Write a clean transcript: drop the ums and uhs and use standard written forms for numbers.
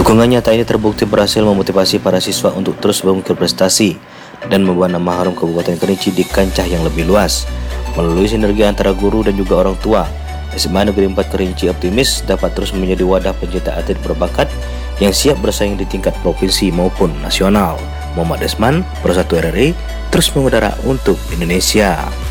Dukungan nyata ini terbukti berhasil memotivasi para siswa untuk terus mengukir prestasi dan membawa nama harum Kabupaten Kerinci di kancah yang lebih luas. Melalui sinergi antara guru dan juga orang tua, SMA Negeri 4 Kerinci optimis dapat terus menjadi wadah pencetak atlet berbakat yang siap bersaing di tingkat provinsi maupun nasional. Muhammad Desman, Pro 1 RRI, terus mengudara untuk Indonesia.